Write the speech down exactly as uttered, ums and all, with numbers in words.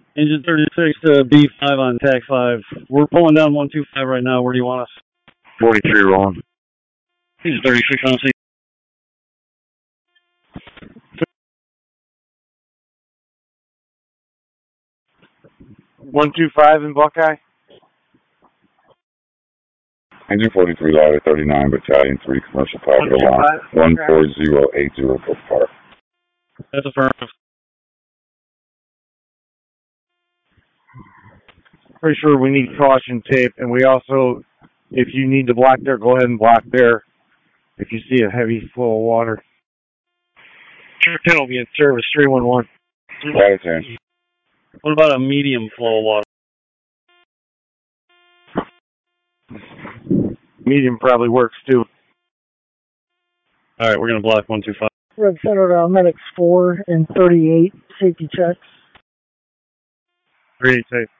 Engine thirty-six to B five on T A C five. We're pulling down one two five right now. Where do you want us? forty-three rolling. Engine thirty-six on C. one two five in Buckeye. Engine forty-three, Ladder thirty-nine, Battalion three, Commercial Pilot Alarm, one four zero eight zero for Park. That's affirmative. Pretty sure we need caution tape, and we also, if you need to block there, go ahead and block there if you see a heavy flow of water. Sure, will be in service, three one one. Ladder ten. What about a medium flow of water? Medium probably works too. All right, we're going to block one two five. Red Center, uh, Medics four and thirty-eight, safety checks. Three safe.